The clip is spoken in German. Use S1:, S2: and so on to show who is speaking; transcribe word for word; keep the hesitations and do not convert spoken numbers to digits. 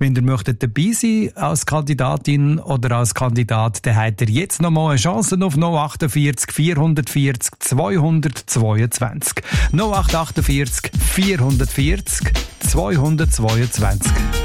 S1: Wenn ihr möchtet dabei sein als Kandidatin oder als Kandidat, dann habt ihr jetzt noch mal eine Chance auf null acht vier vier vier null zwei zwei zwei. null acht vier vier vier zwei zwei.